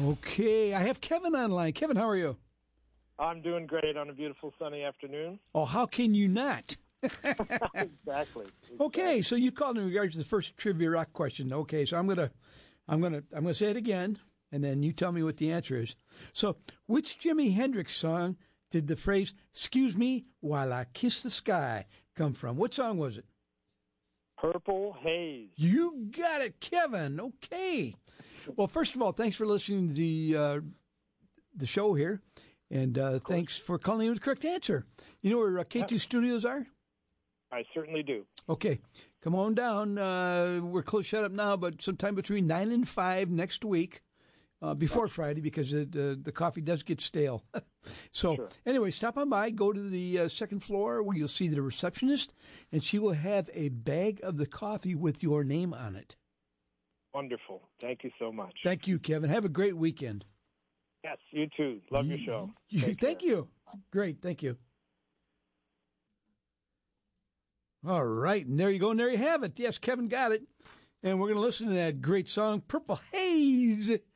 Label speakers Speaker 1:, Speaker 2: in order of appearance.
Speaker 1: Okay, I have Kevin online. Kevin, how are you?
Speaker 2: I'm doing great on a beautiful sunny afternoon.
Speaker 1: Oh, how can you not?
Speaker 2: Exactly.
Speaker 1: Okay, so you called in regards to the first trivia rock question. Okay, so I'm gonna say it again, and then you tell me what the answer is. So, which Jimi Hendrix song did the phrase "Excuse me while I kiss the sky" come from? What song was it?
Speaker 2: Purple Haze.
Speaker 1: You got it, Kevin. Okay. Well, first of all, thanks for listening to the show here, and thanks for calling in with the correct answer. You know where K2 Studios are?
Speaker 2: I certainly do.
Speaker 1: Okay, come on down. We're close shut up now, but sometime between 9 and 5 next week, before Friday, because the coffee does get stale. So
Speaker 2: Sure.
Speaker 1: Anyway, stop on by, go to the second floor where you'll see the receptionist, and she will have a bag of the coffee with your name on it.
Speaker 2: Wonderful. Thank you so much.
Speaker 1: Thank you, Kevin. Have a great weekend.
Speaker 2: Yes, you too. Love your show.
Speaker 1: Thank you. Great. Thank you. All right. And there you go. And there you have it. Yes, Kevin got it. And we're going to listen to that great song, Purple Haze.